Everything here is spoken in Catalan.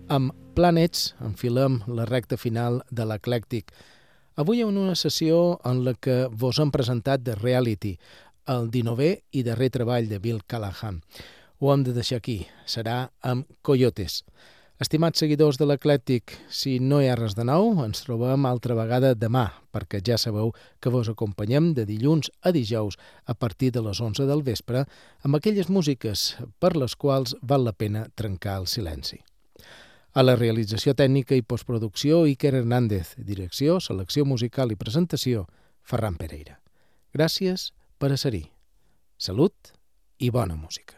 Amb Planets enfilem la recta final de l'Eclèctic. Avui en una sessió en la que vos hem presentat The Reality, el 19è i darrer treball de Bill Callahan. Ho hem de deixar aquí. Serà amb Coyotes. Estimats seguidors de l'Eclèctic, si no hi ha res de nou, ens trobem altra vegada demà, perquè ja sabeu que vos acompanyem de dilluns a dijous a partir de les 11 del vespre amb aquelles músiques per les quals val la pena trencar el silenci. A la realització tècnica i postproducció, Iker Hernández. Direcció, selecció musical i presentació, Ferran Pereira. Gràcies per a ser-hi. Salut i bona música.